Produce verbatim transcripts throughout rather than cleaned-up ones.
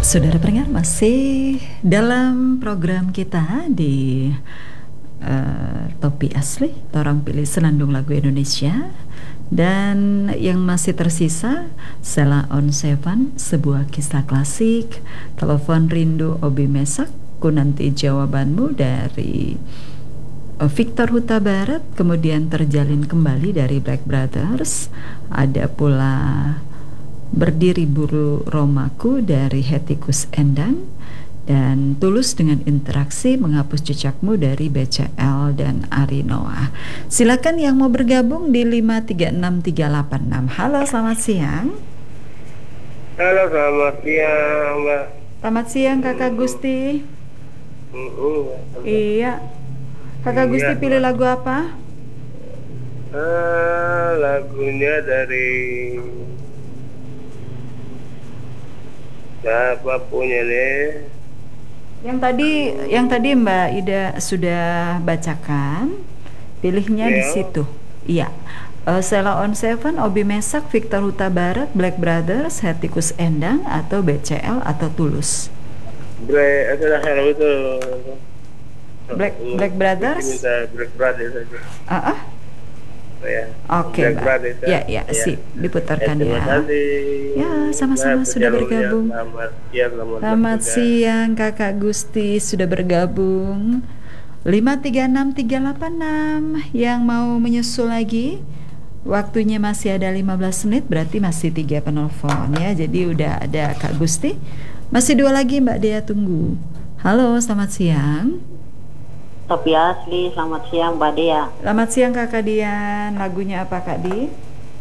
Saudara pendengar, masih dalam program kita di uh, Topi Asli, Torang Pilih Senandung Lagu Indonesia. Dan yang masih tersisa Sheila on Seven, sebuah kisah klasik, Telepon Rindu Obi Mesak, Ku Nanti Jawabanmu dari uh, Victor Huta Barat. Kemudian Terjalin Kembali dari Black Brothers. Ada pula Berdiri Buru Romaku dari Hetikus Endang, dan Tulus Dengan Interaksi Menghapus Jejakmu dari B C L dan Ari Noah. Silakan yang mau bergabung di lima tiga enam tiga delapan enam. Halo, selamat siang. Halo, selamat siang, Mbak. Selamat siang, Kakak Gusti. Mm-hmm. Iya, Kakak Iya, Gusti pilih Mbak. lagu apa? Ah, lagunya dari siapa punya nih? Yang tadi, yang tadi Mbak Ida sudah bacakan, pilihnya di Iya. situ. Iya. Uh, Sheila on Seven, Obi Mesak, Victor Huta Barat, Black Brothers, Hetikus Endang, atau B C L atau Tulus. Black, sudah hello itu. Black- Hmm, Black Brothers? Minta Black Brothers saja. Ah, ah. Oh, ya. Oke, Black Mbak. Brothers, Ya, ya, sip. Diputarkan terima ya. kasih. Ya, sama-sama Mbak, sudah berjalan bergabung. ya. Selamat siang, selamat Selamat bertugas. siang, Kakak Gusti sudah bergabung. lima tiga enam tiga delapan enam. Yang mau menyusul lagi, waktunya masih ada lima belas menit, berarti masih tiga penelpon ya. Jadi udah ada Kak Gusti. Masih dua lagi Mbak Dea tunggu. Halo, selamat siang. Topi Asli, selamat siang Mbak Dea. Selamat siang Kakak Dian. Lagunya apa Kak Di?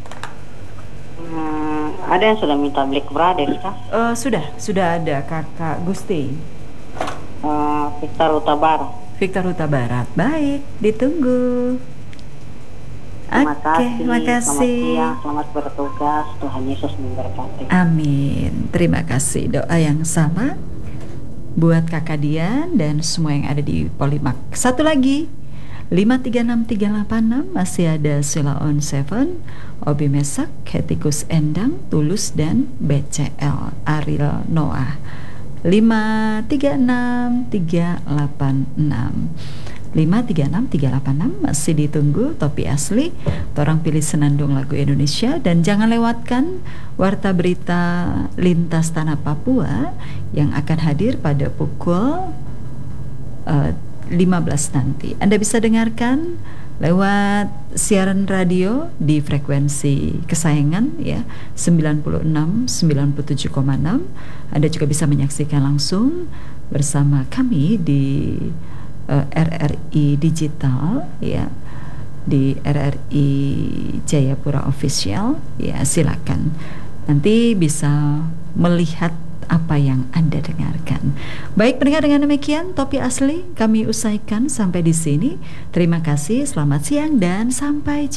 Hmm, ada yang sudah minta Black Brothers kah? Eh, sudah, sudah ada Kakak Gusti. Uh, Victor Huta Barat. Victor Huta Barat. Baik, ditunggu. Terima Oke, kasih. terima Selamat kasih. siang, selamat bertugas. Tuhan Yesus memberkati. Amin. Terima kasih, doa yang sama buat Kakak Dian dan semua yang ada di Polimak. Satu lagi, lima tiga enam tiga delapan enam, masih ada Sheila on Seven, Obi Mesak, Hetikus Endang, Tulus, dan B C L Ariel Noah. lima tiga enam tiga delapan enam. lima tiga enam tiga delapan enam masih ditunggu. Topi Asli, Torang Pilih Senandung Lagu Indonesia. Dan jangan lewatkan Warta Berita Lintas Tanah Papua yang akan hadir pada pukul uh, lima belas nanti. Anda bisa dengarkan lewat siaran radio di frekuensi kesayangan ya, sembilan puluh enam sembilan puluh tujuh koma enam. Anda juga bisa menyaksikan langsung bersama kami di uh, R R I Digital ya, di R R I Jayapura Official ya. Silakan nanti bisa melihat apa yang Anda dengarkan. Baik pendengar, dengan demikian Topi Asli kami usaikan sampai di sini. Terima kasih, selamat siang dan sampai jumpa.